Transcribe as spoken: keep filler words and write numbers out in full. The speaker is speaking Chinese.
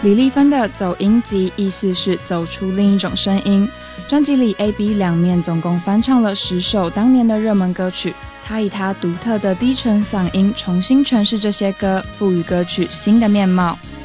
李丽芬的走音集意思是走出另一种声音，专辑里 A B 两面总共翻唱了十首当年的热门歌曲，他以他独特的低沉嗓音重新诠释这些歌，赋予歌曲新的面貌。